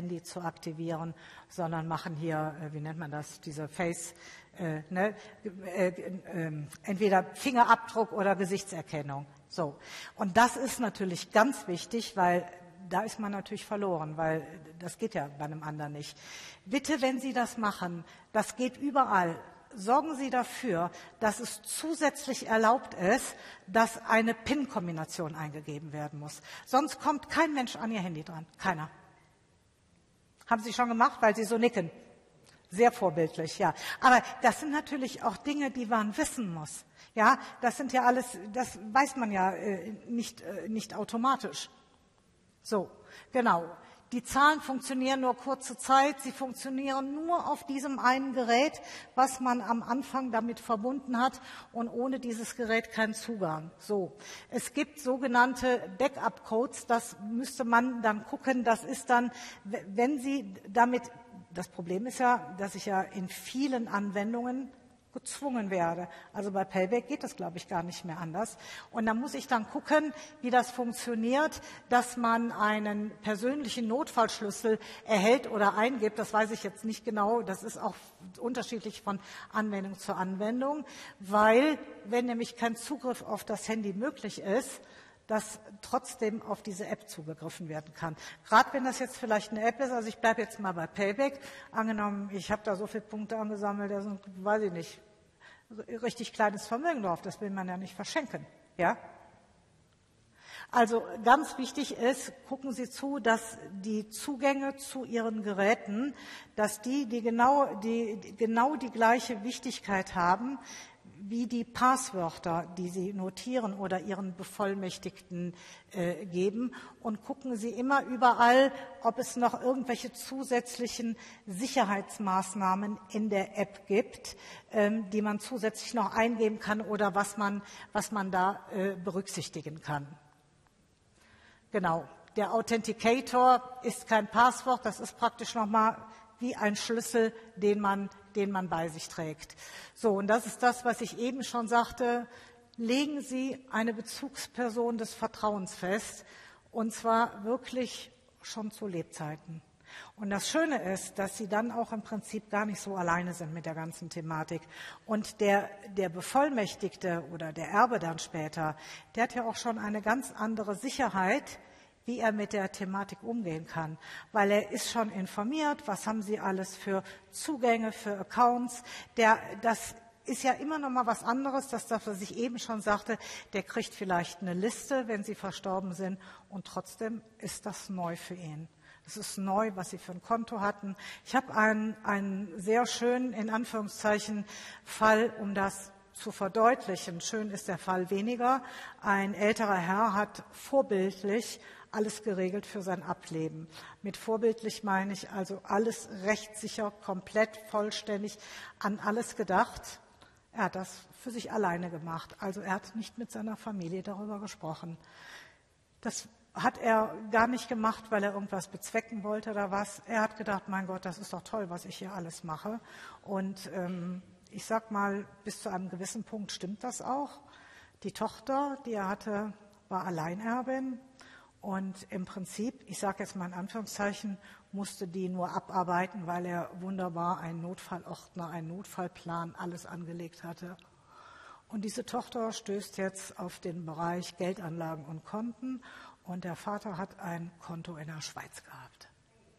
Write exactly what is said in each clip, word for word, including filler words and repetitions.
Handy zu aktivieren, sondern machen hier, äh, wie nennt man das, diese Face, äh, ne, äh, äh, entweder Fingerabdruck oder Gesichtserkennung. So. Und das ist natürlich ganz wichtig, weil da ist man natürlich verloren, weil das geht ja bei einem anderen nicht. Bitte, wenn Sie das machen, das geht überall. Sorgen Sie dafür, dass es zusätzlich erlaubt ist, dass eine PIN-Kombination eingegeben werden muss. Sonst kommt kein Mensch an Ihr Handy dran. Keiner. Haben Sie schon gemacht, weil Sie so nicken? Sehr vorbildlich, ja. Aber das sind natürlich auch Dinge, die man wissen muss. Ja, das sind ja alles, das weiß man ja äh, nicht, äh, nicht automatisch. So, genau. Die Zahlen funktionieren nur kurze Zeit. Sie funktionieren nur auf diesem einen Gerät, was man am Anfang damit verbunden hat und ohne dieses Gerät keinen Zugang. So. Es gibt sogenannte Backup-Codes. Das müsste man dann gucken. Das ist dann, wenn Sie damit, das Problem ist ja, dass ich ja in vielen Anwendungen gezwungen werde. Also bei Payback geht das, glaube ich, gar nicht mehr anders. Und da muss ich dann gucken, wie das funktioniert, dass man einen persönlichen Notfallschlüssel erhält oder eingibt. Das weiß ich jetzt nicht genau. Das ist auch unterschiedlich von Anwendung zu Anwendung, weil, wenn nämlich kein Zugriff auf das Handy möglich ist, dass trotzdem auf diese App zugegriffen werden kann. Gerade wenn das jetzt vielleicht eine App ist, also ich bleibe jetzt mal bei Payback, angenommen, ich habe da so viele Punkte angesammelt, da sind, weiß ich nicht, richtig kleines Vermögen drauf, das will man ja nicht verschenken. Ja? Also ganz wichtig ist, gucken Sie zu, dass die Zugänge zu Ihren Geräten, dass die, die genau die, die genau die gleiche Wichtigkeit haben, wie die Passwörter, die Sie notieren oder Ihren Bevollmächtigten äh, geben. Und gucken Sie immer überall, ob es noch irgendwelche zusätzlichen Sicherheitsmaßnahmen in der App gibt, ähm, die man zusätzlich noch eingeben kann oder was man, was man da äh, berücksichtigen kann. Genau. Der Authenticator ist kein Passwort, das ist praktisch nochmal wie ein Schlüssel, den man, den man bei sich trägt. So, und das ist das, was ich eben schon sagte. Legen Sie eine Bezugsperson des Vertrauens fest, und zwar wirklich schon zu Lebzeiten. Und das Schöne ist, dass Sie dann auch im Prinzip gar nicht so alleine sind mit der ganzen Thematik. Und der, der Bevollmächtigte oder der Erbe dann später, der hat ja auch schon eine ganz andere Sicherheit, wie er mit der Thematik umgehen kann, weil er ist schon informiert, was haben Sie alles für Zugänge, für Accounts. Der, das ist ja immer noch mal was anderes, das, das, was ich eben schon sagte, der kriegt vielleicht eine Liste, wenn Sie verstorben sind, und trotzdem ist das neu für ihn. Es ist neu, was Sie für ein Konto hatten. Ich habe einen, einen sehr schönen, in Anführungszeichen, Fall, um das zu verdeutlichen. Schön ist der Fall weniger. Ein älterer Herr hat vorbildlich alles geregelt für sein Ableben. Mit vorbildlich meine ich also alles rechtssicher, komplett, vollständig, an alles gedacht. Er hat das für sich alleine gemacht. Also er hat nicht mit seiner Familie darüber gesprochen. Das hat er gar nicht gemacht, weil er irgendwas bezwecken wollte oder was. Er hat gedacht, mein Gott, das ist doch toll, was ich hier alles mache. Und ähm, ich sag mal, bis zu einem gewissen Punkt stimmt das auch. Die Tochter, die er hatte, war Alleinerbin. Und im Prinzip, ich sage jetzt mal in Anführungszeichen, musste die nur abarbeiten, weil er wunderbar einen Notfallordner, einen Notfallplan, alles angelegt hatte. Und diese Tochter stößt jetzt auf den Bereich Geldanlagen und Konten, und der Vater hat ein Konto in der Schweiz gehabt.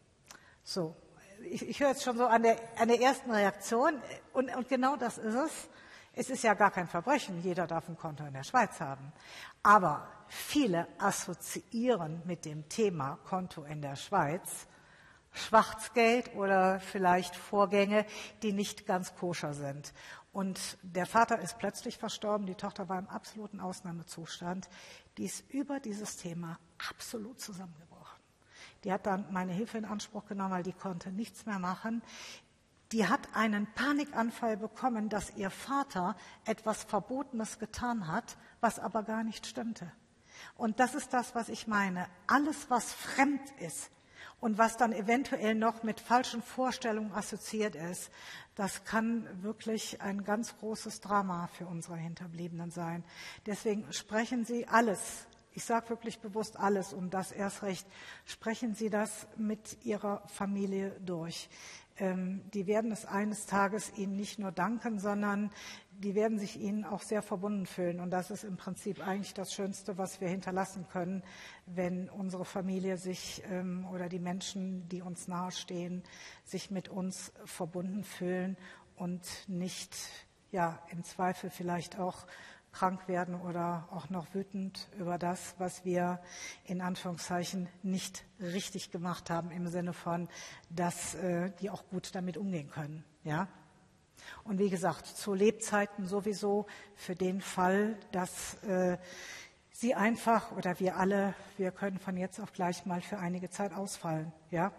So, ich, ich höre jetzt schon so an der, an der ersten Reaktion, und, und genau das ist es. Es ist ja gar kein Verbrechen, jeder darf ein Konto in der Schweiz haben. Aber viele assoziieren mit dem Thema Konto in der Schweiz Schwarzgeld oder vielleicht Vorgänge, die nicht ganz koscher sind. Und der Vater ist plötzlich verstorben, die Tochter war im absoluten Ausnahmezustand. Die ist über dieses Thema absolut zusammengebrochen. Die hat dann meine Hilfe in Anspruch genommen, weil die konnte nichts mehr machen. Die hat einen Panikanfall bekommen, dass ihr Vater etwas Verbotenes getan hat, was aber gar nicht stimmte. Und das ist das, was ich meine. Alles, was fremd ist und was dann eventuell noch mit falschen Vorstellungen assoziiert ist, das kann wirklich ein ganz großes Drama für unsere Hinterbliebenen sein. Deswegen sprechen Sie alles Ich sage wirklich bewusst alles und das erst recht. Sprechen Sie das mit Ihrer Familie durch. Ähm, die werden es eines Tages Ihnen nicht nur danken, sondern die werden sich Ihnen auch sehr verbunden fühlen. Und das ist im Prinzip eigentlich das Schönste, was wir hinterlassen können, wenn unsere Familie sich ähm, oder die Menschen, die uns nahestehen, sich mit uns verbunden fühlen und nicht, ja, im Zweifel vielleicht auch krank werden oder auch noch wütend über das, was wir in Anführungszeichen nicht richtig gemacht haben, im Sinne von, dass äh, die auch gut damit umgehen können. Ja? Und wie gesagt, zu Lebzeiten sowieso für den Fall, dass äh, Sie einfach oder wir alle, wir können von jetzt auf gleich mal für einige Zeit ausfallen. Ja?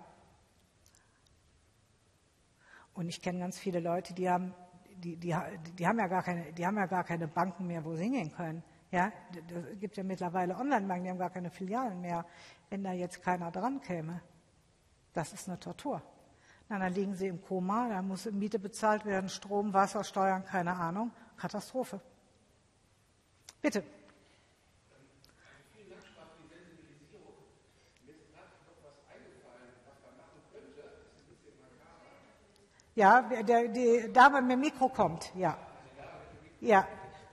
Und ich kenne ganz viele Leute, die haben Die, die, die, haben ja gar keine, die haben ja gar keine Banken mehr, wo sie hingehen können. Ja, es gibt ja mittlerweile Online-Banken, die haben gar keine Filialen mehr. Wenn da jetzt keiner dran käme, das ist eine Tortur. Na, dann liegen sie im Koma, da muss Miete bezahlt werden, Strom, Wasser, Steuern, keine Ahnung. Katastrophe. Bitte. Ja, der, die Dame mit dem Mikro kommt, ja. Ja.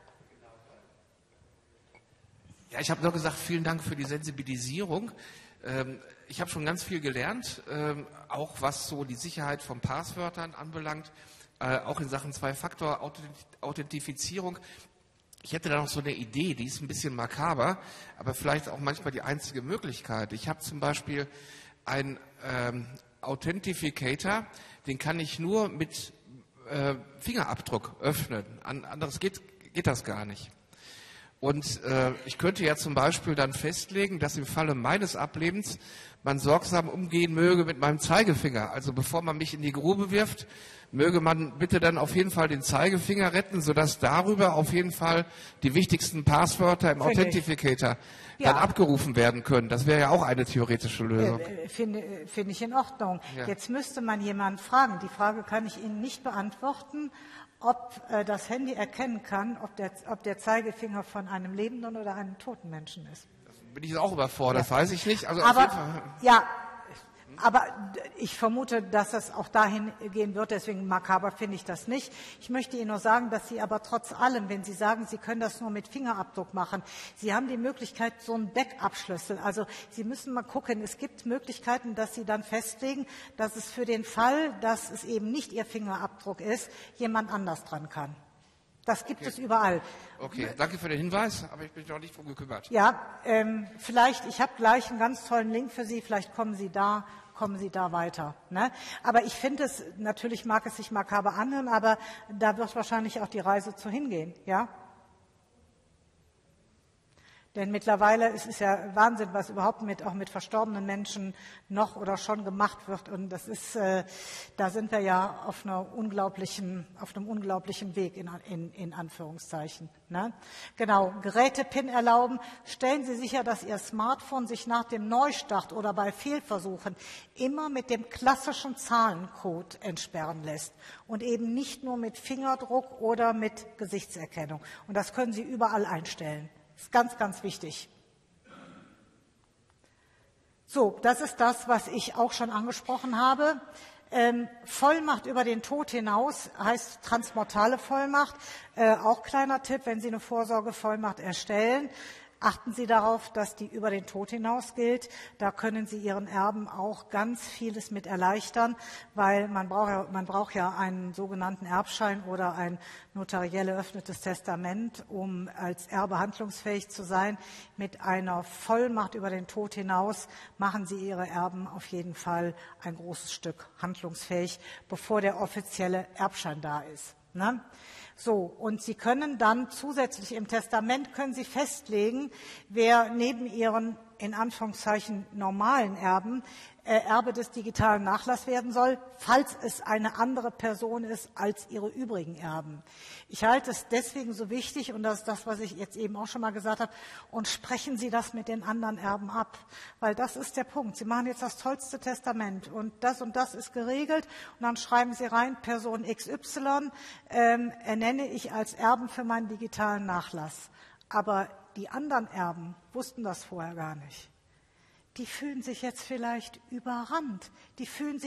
Ja, ich habe nur gesagt, vielen Dank für die Sensibilisierung. Ähm, ich habe schon ganz viel gelernt, ähm, auch was so die Sicherheit von Passwörtern anbelangt, äh, auch in Sachen Zwei-Faktor-Authentifizierung. Ich hätte da noch so eine Idee, die ist ein bisschen makaber, aber vielleicht auch manchmal die einzige Möglichkeit. Ich habe zum Beispiel ein ähm, Authentificator, den kann ich nur mit äh, Fingerabdruck öffnen. An, anderes geht, geht das gar nicht. Und äh, ich könnte ja zum Beispiel dann festlegen, dass im Falle meines Ablebens man sorgsam umgehen möge mit meinem Zeigefinger. Also bevor man mich in die Grube wirft, möge man bitte dann auf jeden Fall den Zeigefinger retten, sodass darüber auf jeden Fall die wichtigsten Passwörter im Finde Authentificator ich. dann Ja. abgerufen werden können. Das wäre ja auch eine theoretische Lösung. Äh, Finde, finde ich in Ordnung. Ja. Jetzt müsste man jemanden fragen. Die Frage kann ich Ihnen nicht beantworten, ob äh, das Handy erkennen kann, ob der, ob der Zeigefinger von einem lebenden oder einem toten Menschen ist. Bin ich auch überfordert, Ja. das weiß ich nicht. Also auf Aber jeden Fall. ja, aber ich vermute, dass es auch dahin gehen wird, deswegen makaber finde ich das nicht. Ich möchte Ihnen nur sagen, dass Sie aber trotz allem, wenn Sie sagen, Sie können das nur mit Fingerabdruck machen, Sie haben die Möglichkeit, so einen Backup-Schlüssel. Also Sie müssen mal gucken, es gibt Möglichkeiten, dass Sie dann festlegen, dass es für den Fall, dass es eben nicht Ihr Fingerabdruck ist, jemand anders dran kann. Das gibt Okay. es überall. Okay, danke für den Hinweis, aber ich bin noch nicht drum gekümmert. Ja, ähm, vielleicht, ich habe gleich einen ganz tollen Link für Sie, vielleicht kommen Sie da, kommen Sie da weiter. Ne? Aber ich finde es, natürlich mag es sich makaber anhören, aber da wird wahrscheinlich auch die Reise zu hingehen, ja? Denn mittlerweile ist es ja Wahnsinn, was überhaupt mit, auch mit verstorbenen Menschen noch oder schon gemacht wird. Und das ist, äh, da sind wir ja auf einer unglaublichen, auf einem unglaublichen Weg in, in, in Anführungszeichen. Ne? Genau, Geräte-PIN erlauben. Stellen Sie sicher, dass Ihr Smartphone sich nach dem Neustart oder bei Fehlversuchen immer mit dem klassischen Zahlencode entsperren lässt und eben nicht nur mit Fingerdruck oder mit Gesichtserkennung. Und das können Sie überall einstellen. Das ist ganz, ganz wichtig. So, das ist das, was ich auch schon angesprochen habe. Ähm, Vollmacht über den Tod hinaus heißt transmortale Vollmacht. Äh, auch kleiner Tipp, wenn Sie eine Vorsorgevollmacht erstellen, achten Sie darauf, dass die über den Tod hinaus gilt. Da können Sie Ihren Erben auch ganz vieles mit erleichtern, weil man braucht ja, man braucht ja einen sogenannten Erbschein oder ein notariell eröffnetes Testament, um als Erbe handlungsfähig zu sein. Mit einer Vollmacht über den Tod hinaus machen Sie Ihre Erben auf jeden Fall ein großes Stück handlungsfähig, bevor der offizielle Erbschein da ist. Ne? So, und Sie können dann zusätzlich im Testament können Sie festlegen, wer neben Ihren in Anführungszeichen normalen Erben äh, Erbe des digitalen Nachlasses werden soll, falls es eine andere Person ist als Ihre übrigen Erben. Ich halte es deswegen so wichtig, und das ist das, was ich jetzt eben auch schon mal gesagt habe, und sprechen Sie das mit den anderen Erben ab, weil das ist der Punkt. Sie machen jetzt das tollste Testament und das und das ist geregelt und dann schreiben Sie rein, Person X Y ähm, ernenne ich als Erben für meinen digitalen Nachlass. Aber die anderen Erben wussten das vorher gar nicht. Die fühlen sich jetzt vielleicht überrannt. Die fühlen sich